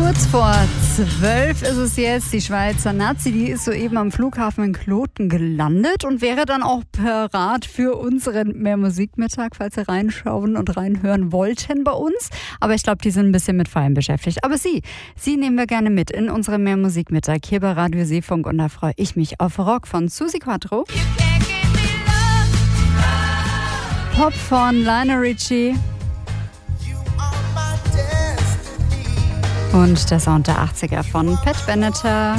Kurz vor 12 ist es jetzt. Die Schweizer Nazi, die ist soeben am Flughafen in Kloten gelandet und wäre dann auch parat für unseren Mehr-Musik-Mittag, falls Sie reinschauen und reinhören wollten bei uns. Aber ich glaube, die sind ein bisschen mit Feiern beschäftigt. Aber Sie nehmen wir gerne mit in unseren Mehr-Musik-Mittag hier bei Radio Seefunk. Und da freue ich mich auf Rock von Susi Quatro, Pop von Lionel Richie und der Sound der 80er von Pat Benatar.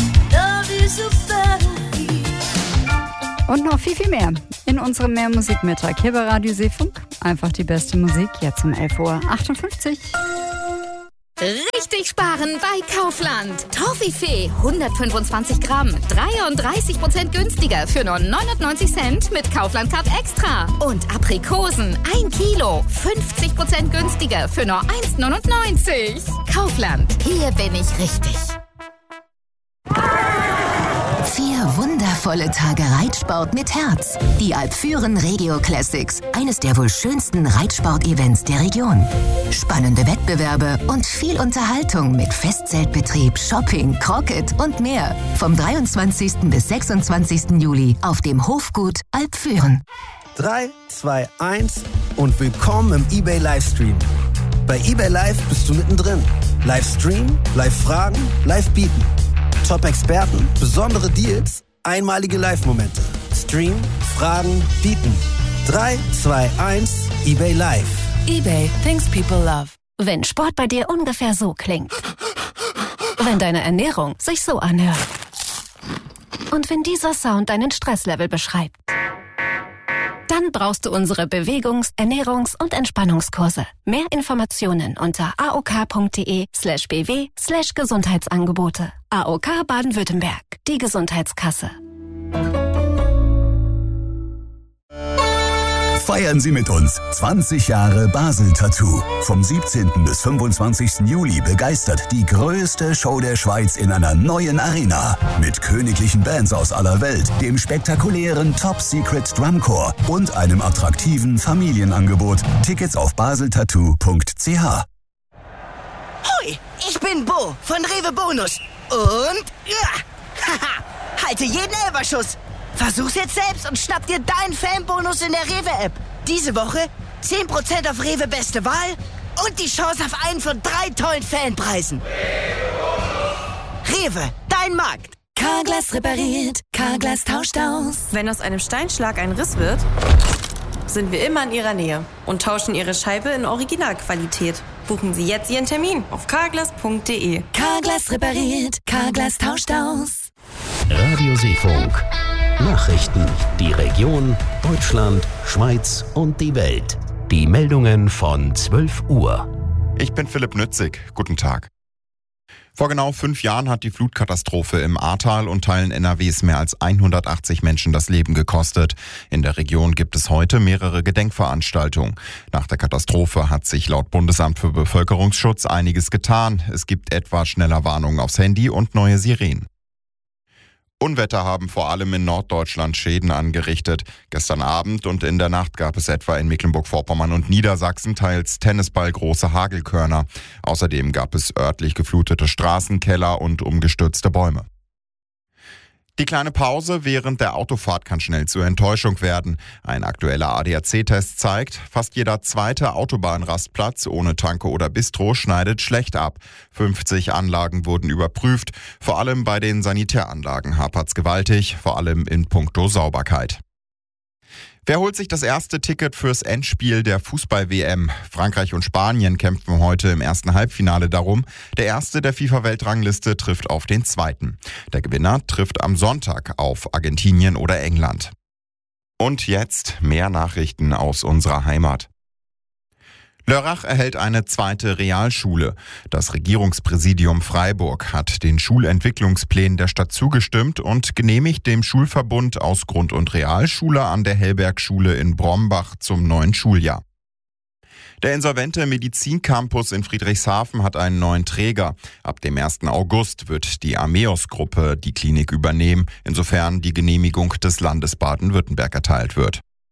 Und noch viel, viel mehr in unserem Mehr-Musik-Mittag hier bei Radio Seefunk. Einfach die beste Musik, jetzt um 11.58 Uhr. Richtig sparen bei Kaufland. Toffifee 125 Gramm, 33% günstiger für nur 99 Cent mit Kaufland Card Extra. Und Aprikosen 1 Kilo, 50% günstiger für nur 1,99. Kaufland, hier bin ich richtig. 4 wundervolle Tage Reitsport mit Herz. Die Alpfüren Regio Classics. Eines der wohl schönsten Reitsport-Events der Region. Spannende Wettbewerbe und viel Unterhaltung mit Festzeltbetrieb, Shopping, Croquet und mehr. Vom 23. bis 26. Juli auf dem Hofgut Alpfüren. 3, 2, 1 und willkommen im eBay Livestream. Bei eBay Live bist du mittendrin. Livestream, Live-Fragen, Live-Bieten. Top-Experten, besondere Deals, einmalige Live-Momente. Stream, Fragen, Bieten. 3, 2, 1, eBay Live. eBay, things people love. Wenn Sport bei dir ungefähr so klingt. Wenn deine Ernährung sich so anhört. Und wenn dieser Sound deinen Stresslevel beschreibt. Dann brauchst du unsere Bewegungs-, Ernährungs- und Entspannungskurse. Mehr Informationen unter aok.de/bw/Gesundheitsangebote. AOK Baden-Württemberg, die Gesundheitskasse. Feiern Sie mit uns 20 Jahre Basel Tattoo. Vom 17. bis 25. Juli begeistert die größte Show der Schweiz in einer neuen Arena. Mit königlichen Bands aus aller Welt, dem spektakulären Top Secret Drumcore und einem attraktiven Familienangebot. Tickets auf baseltattoo.ch. Hoi, ich bin Bo von Rewe Bonus. Und halte jeden Elferschuss. Versuch's jetzt selbst und schnapp dir deinen Fanbonus in der Rewe-App. Diese Woche 10% auf Rewe Beste Wahl und die Chance auf einen von 3 tollen Fanpreisen. Rewe, dein Markt. Carglass repariert, Carglass tauscht aus. Wenn aus einem Steinschlag ein Riss wird, sind wir immer in Ihrer Nähe und tauschen Ihre Scheibe in Originalqualität. Buchen Sie jetzt Ihren Termin auf carglass.de. Carglass repariert, Carglass tauscht aus. Radio Seefunk. Nachrichten, die Region, Deutschland, Schweiz und die Welt. Die Meldungen von 12 Uhr. Ich bin Philipp Nützig. Guten Tag. Vor genau 5 Jahren hat die Flutkatastrophe im Ahrtal und Teilen NRWs mehr als 180 Menschen das Leben gekostet. In der Region gibt es heute mehrere Gedenkveranstaltungen. Nach der Katastrophe hat sich laut Bundesamt für Bevölkerungsschutz einiges getan. Es gibt etwa schneller Warnungen aufs Handy und neue Sirenen. Unwetter haben vor allem in Norddeutschland Schäden angerichtet. Gestern Abend und in der Nacht gab es etwa in Mecklenburg-Vorpommern und Niedersachsen teils tennisballgroße Hagelkörner. Außerdem gab es örtlich geflutete Straßenkeller und umgestürzte Bäume. Die kleine Pause während der Autofahrt kann schnell zur Enttäuschung werden. Ein aktueller ADAC-Test zeigt, fast jeder zweite Autobahnrastplatz ohne Tanke oder Bistro schneidet schlecht ab. 50 Anlagen wurden überprüft. Vor allem bei den Sanitäranlagen hapert's gewaltig, vor allem in puncto Sauberkeit. Wer holt sich das erste Ticket fürs Endspiel der Fußball-WM? Frankreich und Spanien kämpfen heute im ersten Halbfinale darum. Der erste der FIFA-Weltrangliste trifft auf den zweiten. Der Gewinner trifft am Sonntag auf Argentinien oder England. Und jetzt mehr Nachrichten aus unserer Heimat. Lörrach erhält eine zweite Realschule. Das Regierungspräsidium Freiburg hat den Schulentwicklungsplänen der Stadt zugestimmt und genehmigt dem Schulverbund aus Grund- und Realschule an der Hellbergschule in Brombach zum neuen Schuljahr. Der insolvente Medizincampus in Friedrichshafen hat einen neuen Träger. Ab dem 1. August wird die Ameos-Gruppe die Klinik übernehmen, insofern die Genehmigung des Landes Baden-Württemberg erteilt wird.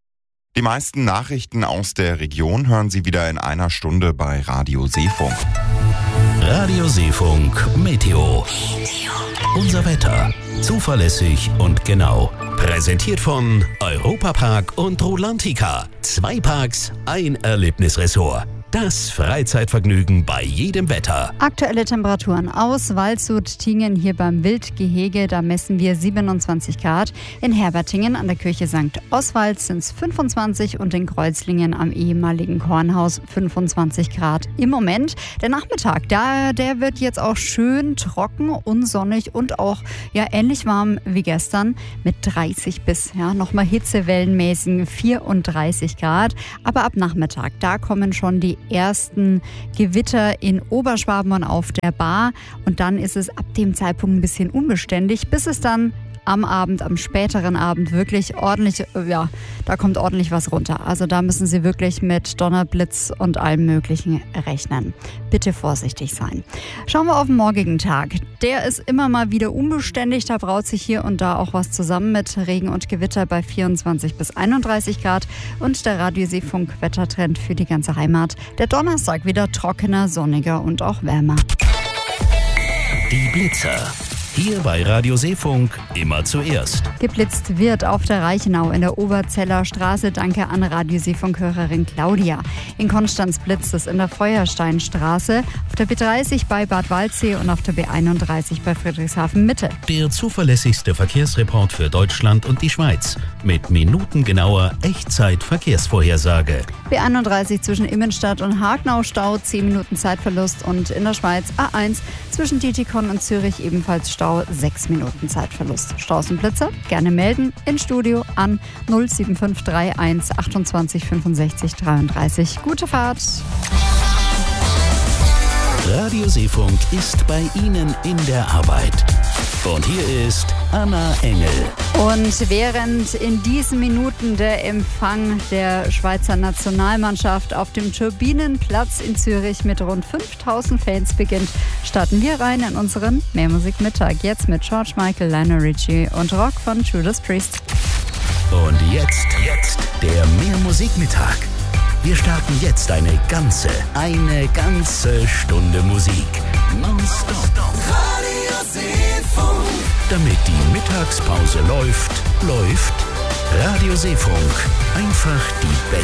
Die meisten Nachrichten aus der Region hören Sie wieder in einer Stunde bei Radio Seefunk. Radio Seefunk Meteo. Unser Wetter. Zuverlässig und genau. Präsentiert von Europapark und Rolantica. 2 Parks, ein Erlebnisressort. Das Freizeitvergnügen bei jedem Wetter. Aktuelle Temperaturen aus Waldshut-Tingen hier beim Wildgehege, da messen wir 27 Grad. In Herbertingen an der Kirche St. Oswald sind es 25 und in Kreuzlingen am ehemaligen Kornhaus 25 Grad im Moment. Der Nachmittag, der wird jetzt auch schön trocken, unsonnig und auch ähnlich warm wie gestern mit 30 bis nochmal hitzewellenmäßigen 34 Grad. Aber ab Nachmittag, da kommen schon die ersten Gewitter in Oberschwaben und auf der Baar. Und dann ist es ab dem Zeitpunkt ein bisschen unbeständig, bis es dann am Abend, am späteren Abend wirklich ordentlich, da kommt ordentlich was runter. Also da müssen Sie wirklich mit Donner, Blitz und allem Möglichen rechnen. Bitte vorsichtig sein. Schauen wir auf den morgigen Tag. Der ist immer mal wieder unbeständig. Da braut sich hier und da auch was zusammen mit Regen und Gewitter bei 24 bis 31 Grad. Und der Radio Seefunk Wettertrend für die ganze Heimat. Der Donnerstag wieder trockener, sonniger und auch wärmer. Die Blitzer. Hier bei Radio Seefunk immer zuerst. Geblitzt wird auf der Reichenau in der Oberzeller Straße. Danke an Radio Seefunk-Hörerin Claudia. In Konstanz blitzt es in der Feuersteinstraße, auf der B30 bei Bad Waldsee und auf der B31 bei Friedrichshafen Mitte. Der zuverlässigste Verkehrsreport für Deutschland und die Schweiz mit minutengenauer Echtzeit-Verkehrsvorhersage. B31 zwischen Immenstadt und Hagenau Stau, 10 Minuten Zeitverlust und in der Schweiz A1 zwischen Dietikon und Zürich ebenfalls Stau, 6 Minuten Zeitverlust. Staus und Blitzer gerne melden ins Studio an 07531 28 65 33. Gute Fahrt! Radio Seefunk ist bei Ihnen in der Arbeit. Und hier ist Anna Engel. Und während in diesen Minuten der Empfang der Schweizer Nationalmannschaft auf dem Turbinenplatz in Zürich mit rund 5000 Fans beginnt, starten wir rein in unseren Mehrmusikmittag. Jetzt mit George Michael, Lionel Richie und Rock von Judas Priest. Und jetzt der Mehrmusikmittag. Wir starten jetzt eine ganze Stunde Musik. Nonstop. Radio Seefunk. Damit die Mittagspause läuft Radio Seefunk. Einfach die beste